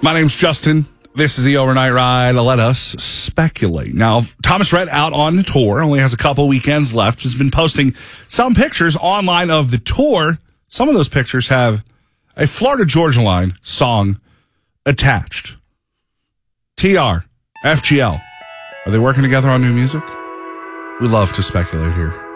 My name's Justin. This is the Overnight Ride. Let us speculate. Now, Thomas Rhett out on tour, only has a couple weekends left, has been posting some pictures online of the tour. Some of those pictures have a Florida Georgia Line song attached. TR, FGL. Are they working together on new music? We love to speculate here.